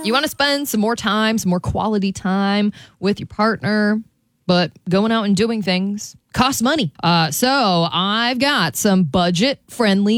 You want to spend some more time, some more quality time with your partner, but going out and doing things costs money. So I've got some budget-friendly